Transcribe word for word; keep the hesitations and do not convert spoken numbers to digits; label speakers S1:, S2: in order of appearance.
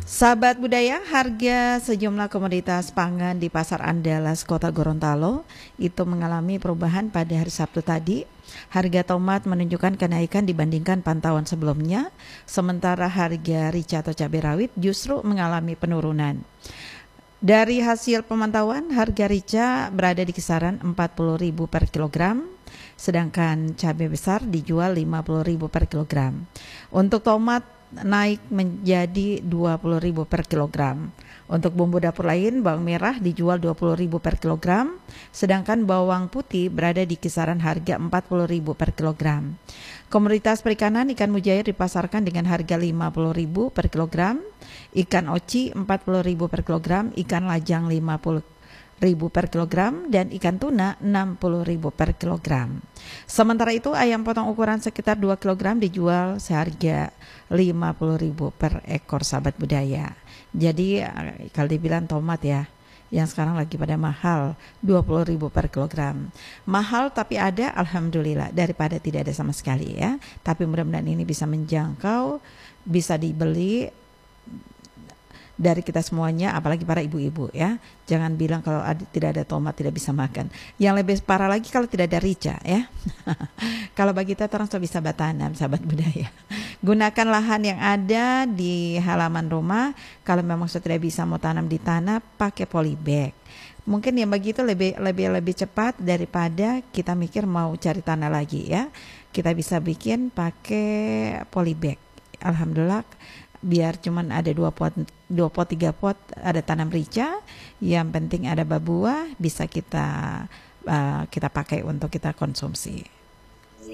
S1: Sahabat budaya, harga sejumlah komoditas pangan di Pasar Andalas, Kota Gorontalo itu mengalami perubahan pada hari Sabtu tadi. Harga tomat menunjukkan kenaikan dibandingkan pantauan sebelumnya, sementara harga rica atau cabai rawit justru mengalami penurunan. Dari hasil pemantauan, harga rica berada di kisaran empat puluh ribu per kilogram, sedangkan cabai besar dijual lima puluh ribu per kilogram. Untuk tomat naik menjadi dua puluh ribu per kilogram. Untuk bumbu dapur lain, bawang merah dijual dua puluh ribu per kilogram, sedangkan bawang putih berada di kisaran harga empat puluh ribu per kilogram. Komoditas perikanan, ikan mujair dipasarkan dengan harga lima puluh ribu per kilogram, ikan oci empat puluh ribu per kilogram, ikan lajang lima puluh ribu per kilogram, dan ikan tuna enam puluh ribu per kilogram. Sementara itu ayam potong ukuran sekitar dua kilogram dijual seharga lima puluh ribu per ekor, sahabat budaya. Jadi kalau dibilang tomat ya, yang sekarang lagi pada mahal, dua puluh ribu per kilogram. Mahal tapi ada, alhamdulillah, daripada tidak ada sama sekali ya. Tapi mudah-mudahan ini bisa menjangkau, bisa dibeli dari kita semuanya, apalagi para ibu-ibu ya. Jangan bilang kalau ada, tidak ada tomat tidak bisa makan. Yang lebih parah lagi kalau tidak ada rica ya. Kalau bagi kita orang sudah bisa bertanam, sahabat budaya. Gunakan lahan yang ada di halaman rumah. Kalau memang sudah tidak bisa mau tanam di tanah, pakai polybag. Mungkin yang begitu lebih lebih lebih cepat daripada kita mikir mau cari tanah lagi ya. Kita bisa bikin pakai polybag. Alhamdulillah, biar cuman ada dua pot, dua pot, tiga pot ada tanam rica, yang penting ada buah bisa kita uh, kita pakai untuk kita konsumsi.